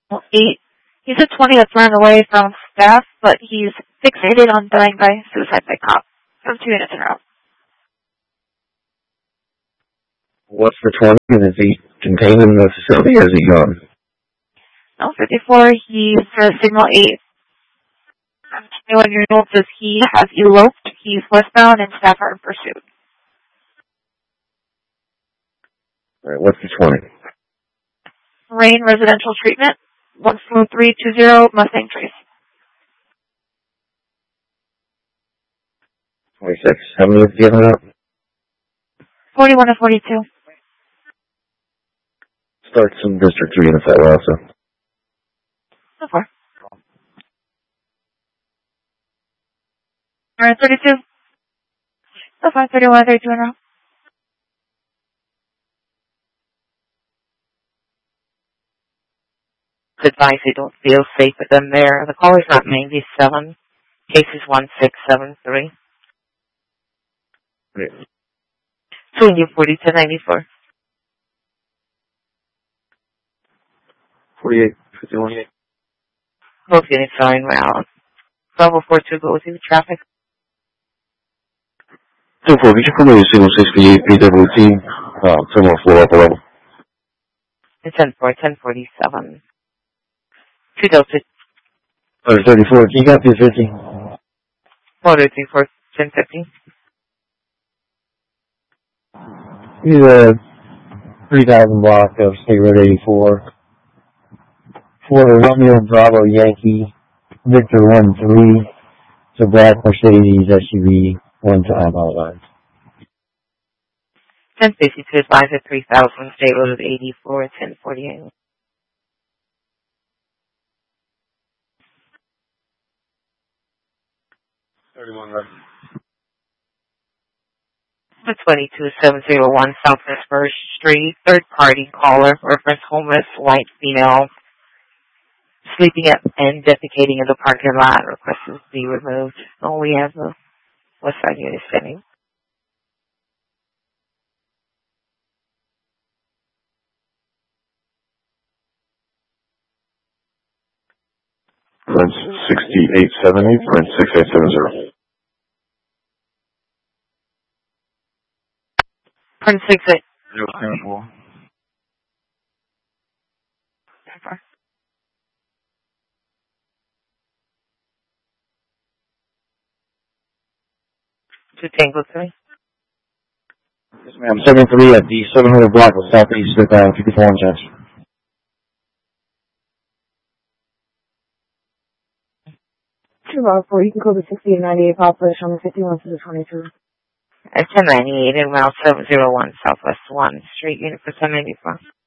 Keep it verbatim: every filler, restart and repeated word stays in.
eight. He's a twenty that's run away from staff, but he's fixated on dying by suicide by cop from two units in a row. What's the twenty? And is he contained in the facility or is he gone? No, fifty-four, he's uh, signal eight. twenty-one years old says he has eloped. He's westbound and staff are in pursuit. All right, what's the twenty? Rain Residential Treatment, one four three two zero Mustang Trace. twenty-six. How many have you given up? forty-one and forty-two. Start some District three units that way also. So far. Alright, thirty-two. So far, thirty-one, thirty-two in a row. Advise you don't feel safe with them there. The call is not ninety-seven. Case is one six seven three. Great. Swing you forty-two ninety-four. forty-eight fifty-one. Both units are en route. twelve oh four two, go with you, traffic. two four, could you come in single sixty-eight P W T, uh, terminal floor up level? It's ten four, ten forty-seven. Two Delta. one thirty-four, can you got two fifty? four three four, ten fifty. He's a three thousand block of State Road eighty-four. For Romeo Bravo Yankee, Victor one three, so black Mercedes S U V, one time outline. ten fifty to advise at three thousand, State Road eighty-four, ten forty-eight. thirty-one, right. The twenty-two seven oh one Southwest First Street, third party caller, reference homeless white female, sleeping at and defecating in the parking lot, request to be removed. Oh, we have the west side unit standing. Print sixty-eight seventy, print sixty-eight seventy. Print six eight. Zero seven four. Two Tango three. Yes, ma'am. seven three at the seven hundred block of Southeast at uh, fifty-four and change. two Route four, you can go to sixty and ninety-eight population on the fifty-one to the twenty-two. At ten ninety-eight and Route seven oh one Southwest one Street, unit for ten ninety-four.